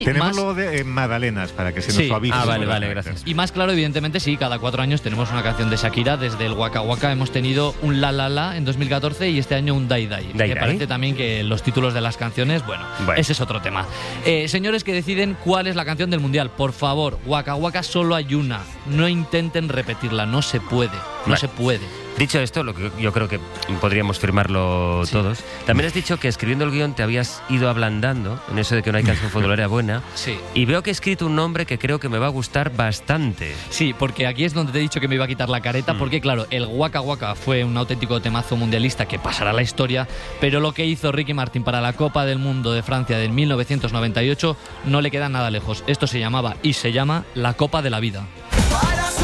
Tenemos más... luego de Magdalenas para que se nos Sí. suavice. Vale, gracias. Y más claro, evidentemente, sí, cada 4 años tenemos una canción de Shakira. Desde el Waka Waka hemos tenido un La La La en 2014 y este año un Dai Dai. Dai Que Dai. parece también que los títulos de las canciones, bueno, ese es otro tema. Señores que deciden cuál es la canción del Mundial, por favor, Waka Waka solo hay una. No intenten repetirla, no se puede. No se puede. Dicho esto, lo que yo creo que podríamos firmarlo todos. También has dicho que escribiendo el guión te habías ido ablandando en eso de que no hay canción futbolera buena. Sí. Y veo que he escrito un nombre que creo que me va a gustar bastante. Sí, porque aquí es donde te he dicho que me iba a quitar la careta, porque claro, el Waka Waka fue un auténtico temazo mundialista que pasará a la historia, pero lo que hizo Ricky Martin para la Copa del Mundo de Francia del 1998 no le queda nada lejos. Esto se llamaba y se llama la Copa de la Vida.